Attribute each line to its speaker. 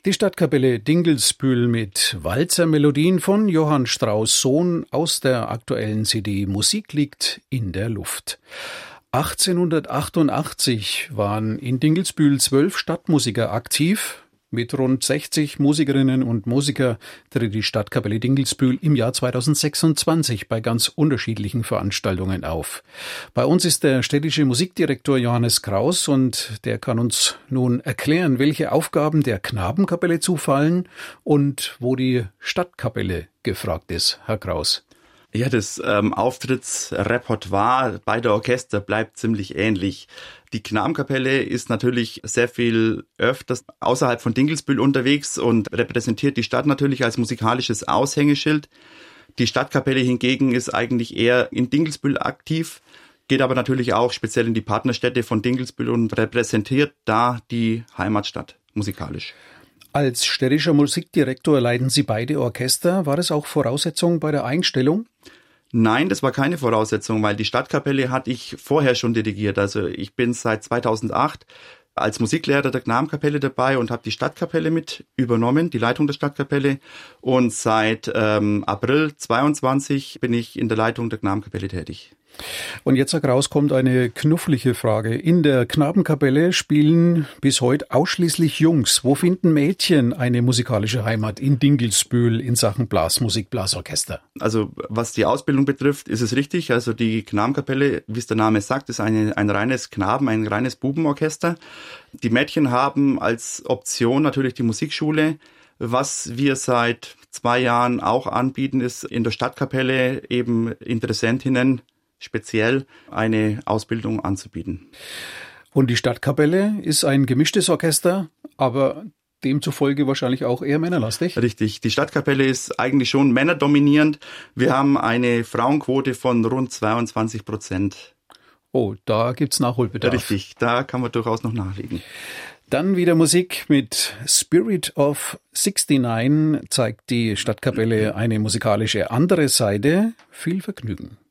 Speaker 1: Die Stadtkapelle Dingelsbühl mit Walzermelodien von Johann Strauss Sohn aus der aktuellen CD Musik liegt in der Luft. 1888 waren in Dingelsbühl 12 Stadtmusiker aktiv. Mit rund 60 Musikerinnen und Musiker tritt die Stadtkapelle Dingelsbühl im Jahr 2026 bei ganz unterschiedlichen Veranstaltungen auf. Bei uns ist der städtische Musikdirektor Johannes Kraus und der kann uns nun erklären, welche Aufgaben der Knabenkapelle zufallen und wo die Stadtkapelle gefragt ist. Herr Kraus.
Speaker 2: Ja, das Auftrittsrepertoire beider Orchester bleibt ziemlich ähnlich. Die Knabenkapelle ist natürlich sehr viel öfters außerhalb von Dingelsbühl unterwegs und repräsentiert die Stadt natürlich als musikalisches Aushängeschild. Die Stadtkapelle hingegen ist eigentlich eher in Dingelsbühl aktiv, geht aber natürlich auch speziell in die Partnerstädte von Dingelsbühl und repräsentiert da die Heimatstadt musikalisch.
Speaker 1: Als städtischer Musikdirektor leiten Sie beide Orchester. War das auch Voraussetzung bei der Einstellung?
Speaker 2: Nein, das war keine Voraussetzung, weil die Stadtkapelle hatte ich vorher schon dirigiert. Also ich bin seit 2008 als Musiklehrer der Knabenkapelle dabei und habe die Stadtkapelle mit übernommen, die Leitung der Stadtkapelle. Und seit April 22 bin ich in der Leitung der Knabenkapelle tätig.
Speaker 1: Und jetzt, Herr Kraus, kommt eine knufflige Frage. In der Knabenkapelle spielen bis heute ausschließlich Jungs. Wo finden Mädchen eine musikalische Heimat in Dingelsbühl in Sachen Blasmusik, Blasorchester?
Speaker 2: Also was die Ausbildung betrifft, ist es richtig. Also die Knabenkapelle, wie es der Name sagt, ist ein reines ein reines Bubenorchester. Die Mädchen haben als Option natürlich die Musikschule. Was wir seit 2 Jahren auch anbieten, ist in der Stadtkapelle eben Interessentinnen speziell eine Ausbildung anzubieten.
Speaker 1: Und die Stadtkapelle ist ein gemischtes Orchester, aber demzufolge wahrscheinlich auch eher männerlastig?
Speaker 2: Richtig, die Stadtkapelle ist eigentlich schon männerdominierend. Wir haben eine Frauenquote von rund 22%.
Speaker 1: Oh, da gibt's Nachholbedarf.
Speaker 2: Richtig, da kann man durchaus noch nachlegen.
Speaker 1: Dann wieder Musik mit Spirit of 69 zeigt die Stadtkapelle eine musikalische andere Seite. Viel Vergnügen.